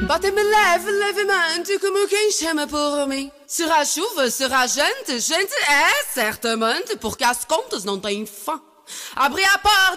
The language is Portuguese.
Bate-me leve, levemente, como quem chama por mim. Será chuva, será gente, gente é certamente, porque as contas não têm fim. Abri a porta.